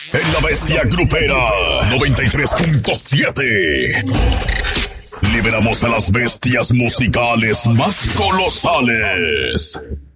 En la bestia grupera 93.7. Liberamos a las bestias musicales más colosales.